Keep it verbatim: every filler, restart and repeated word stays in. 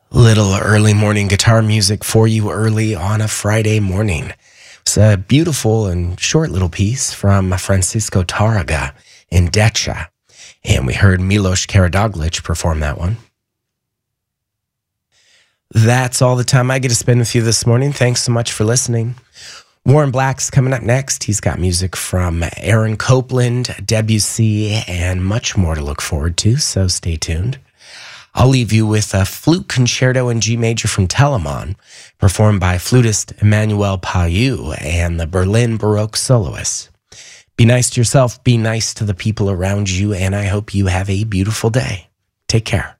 Little early morning guitar music for you early on a Friday morning. It's a beautiful and short little piece from Francisco Tárrega in Decha. And we heard Milos Karadoglic perform that one. That's all the time I get to spend with you this morning. Thanks so much for listening. Warren Black's coming up next. He's got music from Aaron Copland, Debussy, and much more to look forward to, so stay tuned. I'll leave you with a flute concerto in G major from Telemann, performed by flutist Emmanuel Payou and the Berlin Baroque soloists. Be nice to yourself, be nice to the people around you, and I hope you have a beautiful day. Take care.